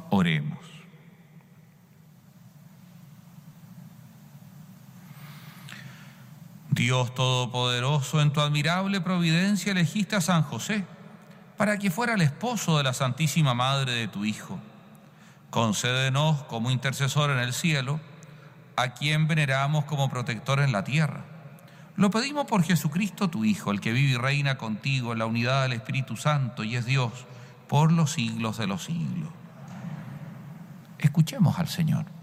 Oremos. Dios Todopoderoso, en tu admirable providencia elegiste a San José para que fuera el esposo de la Santísima Madre de tu Hijo. Concédenos como intercesor en el cielo, a quien veneramos como protector en la tierra. Lo pedimos por Jesucristo tu Hijo, el que vive y reina contigo en la unidad del Espíritu Santo y es Dios por los siglos de los siglos. Escuchemos al Señor.